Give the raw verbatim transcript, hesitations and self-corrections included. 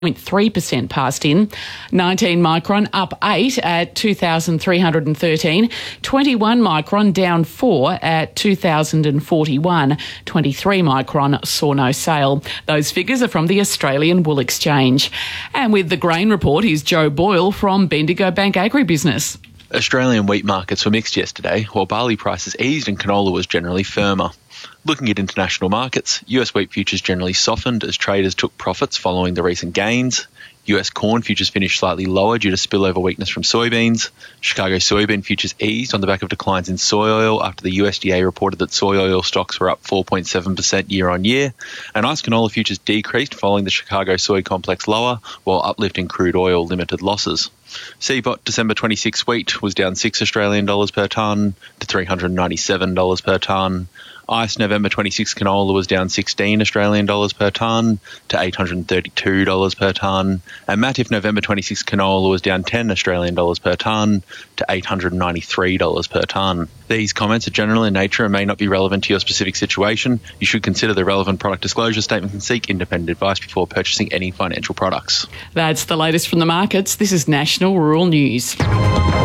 zero point three percent passed in. nineteen micron up eight at two thousand three hundred thirteen. twenty-one micron down four at two thousand forty-one. twenty-three micron saw no sale. Those figures are from the Australian Wool Exchange. And with the grain report is Joe Boyle from Bendigo Bank Agribusiness. Australian wheat markets were mixed yesterday, while barley prices eased and canola was generally firmer. Looking at international markets, U S wheat futures generally softened as traders took profits following the recent gains. U S corn futures finished slightly lower due to spillover weakness from soybeans. Chicago soybean futures eased on the back of declines in soy oil after the U S D A reported that soy oil stocks were up four point seven percent year on year. And ice canola futures decreased following the Chicago soy complex lower, while uplifting crude oil limited losses. C B O T December twenty-six wheat was down six Australian dollars per tonne to three hundred ninety-seven dollars per tonne. I C E November twenty-six canola was down sixteen Australian dollars per tonne to eight hundred thirty-two dollars per tonne. And Matif November twenty-six canola was down ten Australian dollars per tonne to eight hundred ninety-three dollars per tonne. These comments are general in nature and may not be relevant to your specific situation. You should consider the relevant product disclosure statement and seek independent advice before purchasing any financial products. That's the latest from the markets. This is National Rural News.